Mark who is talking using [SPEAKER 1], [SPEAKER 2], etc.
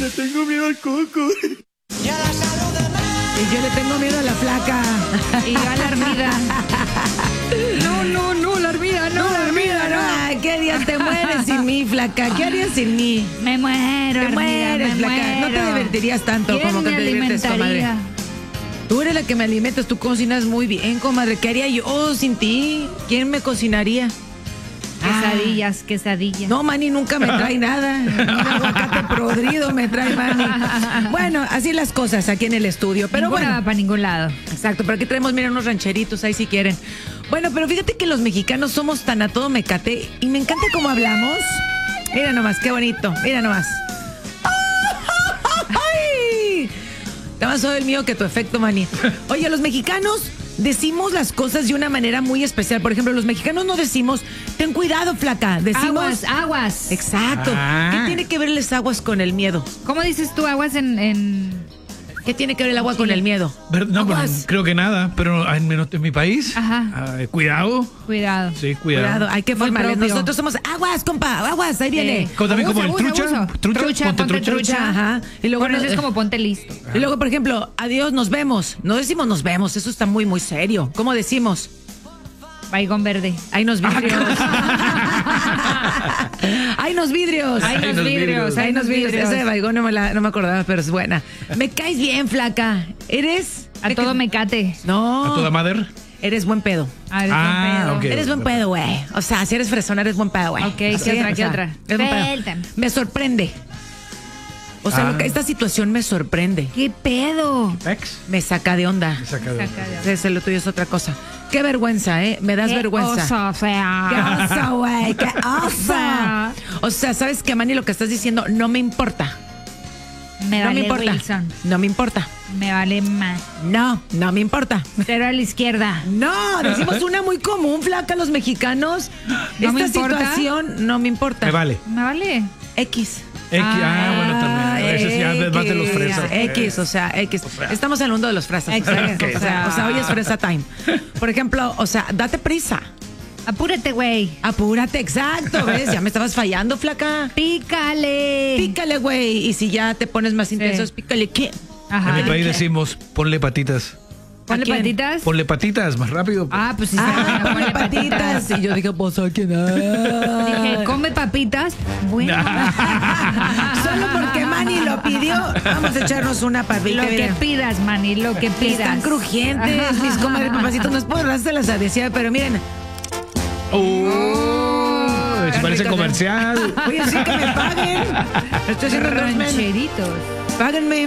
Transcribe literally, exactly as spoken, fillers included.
[SPEAKER 1] Le tengo miedo al coco.
[SPEAKER 2] Y yo le tengo miedo a la flaca.
[SPEAKER 3] Y yo a la armida. No, no, no, la armida, no,
[SPEAKER 2] No,
[SPEAKER 3] la armida,
[SPEAKER 2] mira,
[SPEAKER 3] no.
[SPEAKER 2] ay, ¿qué harías? Te mueres sin mí, flaca. ¿Qué harías sin mí?
[SPEAKER 3] Me muero,
[SPEAKER 2] Te
[SPEAKER 3] armida,
[SPEAKER 2] mueres,
[SPEAKER 3] me
[SPEAKER 2] flaca. No te
[SPEAKER 3] muero.
[SPEAKER 2] divertirías tanto
[SPEAKER 3] ¿Quién
[SPEAKER 2] como que
[SPEAKER 3] me
[SPEAKER 2] te diviertes, comadre.
[SPEAKER 3] alimentaría?
[SPEAKER 2] Tú eres la que me alimentas, tú cocinas muy bien, comadre. ¿Qué haría yo sin ti? ¿Quién me cocinaría?
[SPEAKER 3] Quesadillas, quesadillas.
[SPEAKER 2] No, Manny nunca me trae nada. Un aguacate podrido me trae Manny. Bueno, así las cosas aquí en el estudio. Pero
[SPEAKER 3] Ninguna
[SPEAKER 2] bueno,
[SPEAKER 3] va para ningún lado.
[SPEAKER 2] exacto, pero aquí traemos, mira, unos rancheritos ahí si quieren. Bueno, pero fíjate que los mexicanos somos tan a todo mecate y me encanta cómo hablamos. Mira nomás, qué bonito. Mira nomás. ¡Ay! Está más suave el mío que tu efecto, Manny. Oye, los mexicanos decimos las cosas de una manera muy especial. Por ejemplo, los mexicanos no decimos, ten cuidado, flaca. Decimos,
[SPEAKER 3] Aguas, aguas.
[SPEAKER 2] exacto.
[SPEAKER 1] Ah.
[SPEAKER 2] ¿Qué tiene que ver las aguas con el miedo?
[SPEAKER 3] ¿Cómo dices tú aguas en, en...
[SPEAKER 2] ¿Qué tiene que ver el agua con el miedo?
[SPEAKER 1] Ver- No, pero
[SPEAKER 2] Aguas.
[SPEAKER 1] creo que nada, pero al menos en mi país.
[SPEAKER 3] Ajá.
[SPEAKER 1] ah, cuidado.
[SPEAKER 3] Cuidado.
[SPEAKER 1] Sí, cuidado.
[SPEAKER 2] Cuidado, hay que
[SPEAKER 3] Muy
[SPEAKER 2] formales.
[SPEAKER 3] propio.
[SPEAKER 2] Nosotros somos aguas, compa, aguas, ahí viene.
[SPEAKER 3] Sí.
[SPEAKER 1] Como también como el
[SPEAKER 3] Abuso,
[SPEAKER 1] trucha.
[SPEAKER 3] abuso, abuso.
[SPEAKER 1] Trucha,
[SPEAKER 3] Trucha,
[SPEAKER 1] ponte
[SPEAKER 3] ponte
[SPEAKER 1] trucha.
[SPEAKER 3] trucha.
[SPEAKER 2] Ajá. Y luego,
[SPEAKER 3] Bueno, eso
[SPEAKER 2] no-
[SPEAKER 3] es como ponte listo.
[SPEAKER 2] y luego, por ejemplo, adiós, nos vemos. No decimos nos vemos, eso está muy, muy serio. ¿Cómo decimos?
[SPEAKER 3] Baigón verde.
[SPEAKER 2] Hay nos vidrios. Hay nos vidrios.
[SPEAKER 3] Hay
[SPEAKER 1] Ay,
[SPEAKER 3] unos
[SPEAKER 1] los
[SPEAKER 3] vidrios,
[SPEAKER 1] vidrios.
[SPEAKER 3] hay
[SPEAKER 2] Hay
[SPEAKER 3] unos
[SPEAKER 2] nos vidrios.
[SPEAKER 3] vidrios.
[SPEAKER 2] Esa de Baigón no me, la, no me acordaba, pero es buena. Me caes bien, flaca. Eres...
[SPEAKER 3] A todo mecate.
[SPEAKER 2] No.
[SPEAKER 1] A toda madre.
[SPEAKER 2] Eres buen pedo.
[SPEAKER 3] A ver,
[SPEAKER 1] Ah,
[SPEAKER 3] qué
[SPEAKER 1] ok.
[SPEAKER 3] pedo.
[SPEAKER 2] Eres buen pedo, güey. O sea, si eres fresona, eres buen pedo, güey.
[SPEAKER 3] Ok, ¿qué
[SPEAKER 2] Sí,
[SPEAKER 3] otra,
[SPEAKER 2] o
[SPEAKER 3] qué
[SPEAKER 2] sea,
[SPEAKER 3] otra?
[SPEAKER 2] eres buen pedo.
[SPEAKER 3] Suéltame.
[SPEAKER 2] Me sorprende. O sea,
[SPEAKER 1] Ah.
[SPEAKER 2] lo que- esta situación me sorprende.
[SPEAKER 3] ¿Qué pedo?
[SPEAKER 1] Ex.
[SPEAKER 2] Me saca de onda.
[SPEAKER 1] Me saca de-
[SPEAKER 3] Saca de-
[SPEAKER 2] Ese lo tuyo es otra cosa. Qué vergüenza, ¿eh? Me das
[SPEAKER 3] Qué
[SPEAKER 2] vergüenza.
[SPEAKER 3] oso, fea.
[SPEAKER 2] ¡Qué oso, güey! ¡Qué oso!
[SPEAKER 3] Fea.
[SPEAKER 2] O sea, ¿sabes qué, Manny? Lo que estás diciendo no me importa.
[SPEAKER 3] Me
[SPEAKER 2] No
[SPEAKER 3] vale
[SPEAKER 2] me importa.
[SPEAKER 3] Wilson.
[SPEAKER 2] No me importa.
[SPEAKER 3] Me vale más.
[SPEAKER 2] No, no me importa.
[SPEAKER 3] Cero a la izquierda.
[SPEAKER 2] No, decimos una muy común, flaca, los mexicanos.
[SPEAKER 3] No me
[SPEAKER 2] Esta
[SPEAKER 3] importa.
[SPEAKER 2] situación no me importa.
[SPEAKER 1] Me vale.
[SPEAKER 3] Me vale.
[SPEAKER 2] X.
[SPEAKER 1] X. Ah, bueno, también. Eso sí,
[SPEAKER 2] X,
[SPEAKER 1] más de los fresas.
[SPEAKER 2] X, o sea, X.
[SPEAKER 1] O sea.
[SPEAKER 2] Estamos en el mundo de los fresas.
[SPEAKER 3] Exacto.
[SPEAKER 2] O sea, o sea, hoy es fresa time. Por ejemplo, o sea, date prisa.
[SPEAKER 3] Apúrate, güey.
[SPEAKER 2] Apúrate, exacto, ¿ves? Ya me estabas fallando, flaca.
[SPEAKER 3] Pícale.
[SPEAKER 2] Pícale, güey. Y si ya te pones más intenso, es pícale, ¿qué?
[SPEAKER 3] Ajá.
[SPEAKER 1] En mi país decimos, ponle patitas.
[SPEAKER 3] Ponle
[SPEAKER 2] ¿A quién?
[SPEAKER 3] patitas.
[SPEAKER 1] Ponle patitas, más rápido.
[SPEAKER 3] Ah, pues sí.
[SPEAKER 2] Ah,
[SPEAKER 3] está
[SPEAKER 2] ponle patitas. Y yo dije, pues, ¿a quién?
[SPEAKER 3] Dije, come papitas. Bueno.
[SPEAKER 2] Solo porque Manny lo pidió, vamos a echarnos una papita.
[SPEAKER 3] Lo que
[SPEAKER 2] mira.
[SPEAKER 3] pidas, Manny, lo que pidas.
[SPEAKER 2] Están crujientes, mis comadres, papacitos. No es por dárselas a desear, pero miren.
[SPEAKER 1] Oh,
[SPEAKER 2] qué
[SPEAKER 1] parece
[SPEAKER 2] rico,
[SPEAKER 1] comercial.
[SPEAKER 2] Oye, sí que me paguen. Estoy haciendo endorsement.
[SPEAKER 3] Rancheritos.
[SPEAKER 2] Páguenme.